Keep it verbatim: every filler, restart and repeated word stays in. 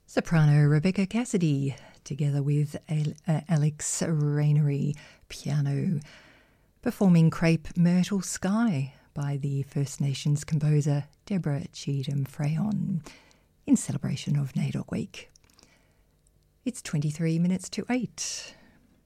Soprano Rebecca Cassidy, together with Alex Rainery, piano, performing Crepe Myrtle Sky by the First Nations composer Deborah Cheatham Freyon in celebration of NAIDOC Week. It's twenty-three minutes to eight.